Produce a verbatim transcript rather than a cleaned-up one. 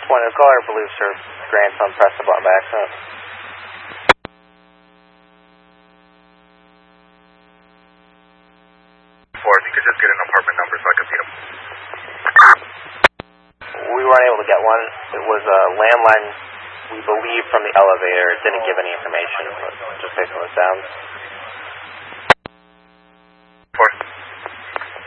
one, his caller believes her grandson pressed the button by accident. Four, if you could just get an apartment number so I could beat him. We weren't able to get one. It was a landline, we believe, from the elevator. It didn't give any information, but just based on the sounds.